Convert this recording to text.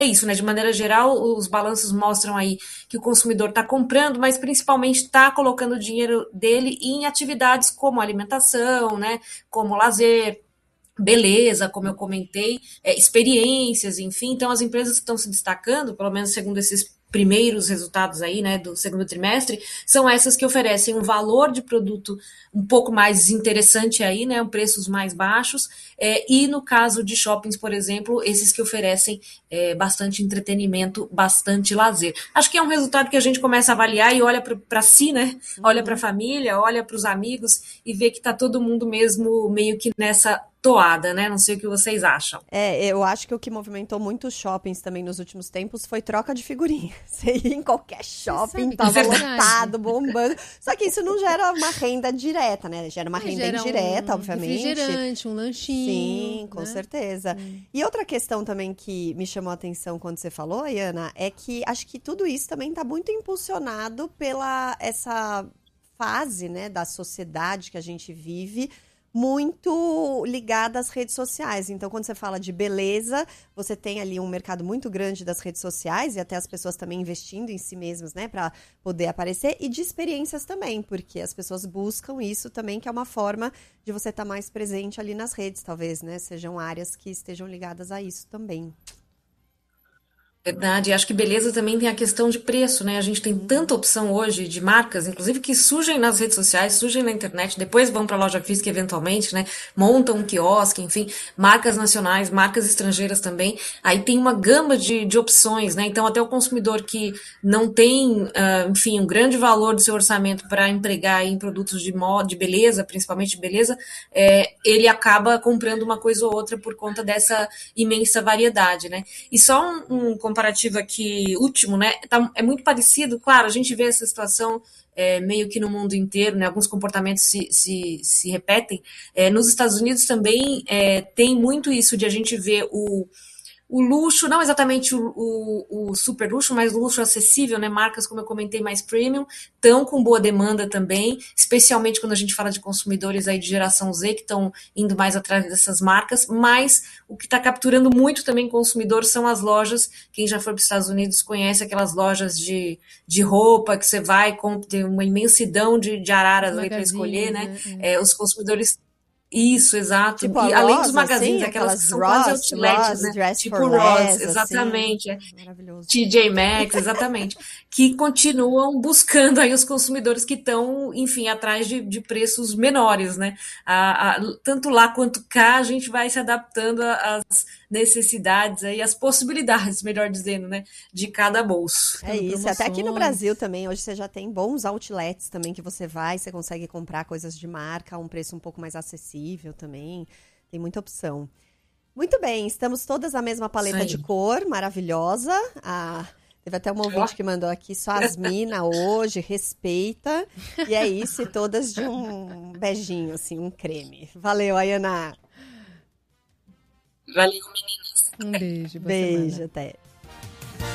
isso, né? De maneira geral, os balanços mostram aí que o consumidor está comprando, mas principalmente está colocando o dinheiro dele em atividades como alimentação, né? Como lazer, beleza, como eu comentei, experiências, enfim. Então, as empresas que estão se destacando, pelo menos segundo esses primeiros resultados aí, né, do segundo trimestre, são essas que oferecem um valor de produto um pouco mais interessante aí, né, preços mais baixos, e no caso de shoppings, por exemplo, esses que oferecem bastante entretenimento, bastante lazer. Acho que é um resultado que a gente começa a avaliar e olha para si, né, olha para a família, olha para os amigos e vê que está todo mundo mesmo meio que nessa toada, né? Não sei o que vocês acham. Eu acho que o que movimentou muito os shoppings também nos últimos tempos foi troca de figurinha. Você ia em qualquer Você shopping, sabe que é tava verdade? lotado, bombando. Só que isso não gera uma renda direta, né? Gera uma renda Gera indireta, um obviamente. refrigerante, um lanchinho, Sim, com né? certeza. E outra questão também que me chamou a atenção quando você falou, Ayana, é que acho que tudo isso também está muito impulsionado pela essa fase, né, da sociedade que a gente vive, muito ligada às redes sociais. Então, quando você fala de beleza, você tem ali um mercado muito grande das redes sociais e até as pessoas também investindo em si mesmas, né, para poder aparecer, e de experiências também, porque as pessoas buscam isso também, que é uma forma de você estar mais presente ali nas redes, talvez, né? Sejam áreas que estejam ligadas a isso também. Verdade, acho que beleza também tem a questão de preço, né? A gente tem tanta Uhum. opção hoje de marcas, inclusive que surgem nas redes sociais, surgem na internet, depois vão para a loja física eventualmente, né? Montam um quiosque, enfim, marcas nacionais, marcas estrangeiras também. Aí tem uma gama de opções, né? Então até o consumidor que não tem, enfim, um grande valor do seu orçamento para empregar em produtos de moda, de beleza, principalmente de beleza, ele acaba comprando uma coisa ou outra por conta dessa imensa variedade, né? E só um comparativo aqui último, né? É muito parecido, claro, a gente vê essa situação meio que no mundo inteiro, né? Alguns comportamentos se repetem. Nos Estados Unidos também tem muito isso de a gente ver o luxo, não exatamente o super luxo, mas o luxo acessível, né? Marcas, como eu comentei, mais premium, estão com boa demanda também, especialmente quando a gente fala de consumidores aí de geração Z, que estão indo mais atrás dessas marcas, mas o que está capturando muito também consumidor são as lojas. Quem já foi para os Estados Unidos conhece aquelas lojas de roupa que você vai, tem uma imensidão de Os araras ali para escolher, magazines, né? né? Os consumidores isso, exato. Tipo a E além dos Ross, magazines, assim, aquelas que aquelas são quase outlets, Ross, né? Dress for Tipo Ross, Less, assim. exatamente. Maravilhoso. TJ Maxx, exatamente, que continuam buscando aí os consumidores que estão, enfim, atrás de preços menores, né? Tanto lá quanto cá, a gente vai se adaptando às necessidades aí, às possibilidades, melhor dizendo, né? De cada bolso. É Buscando isso. Até aqui no Brasil promoções. também, hoje você já tem bons outlets também que você vai, você consegue comprar coisas de marca a um preço um pouco mais acessível também. Tem muita opção. Muito bem, estamos todas a mesma Isso paleta de aí. cor, maravilhosa. Teve até uma ouvinte que mandou aqui só as mina hoje, respeita. E é isso, e todas de um beijinho, assim, um creme. Valeu, Ayana. Valeu, Um beijo, boa Beijo, semana. até.